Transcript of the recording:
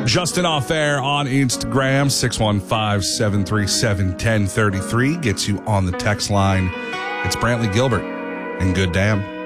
Justin Off Air on Instagram, 615-737-1033 gets you on the text line. It's Brantley Gilbert and Good Damn.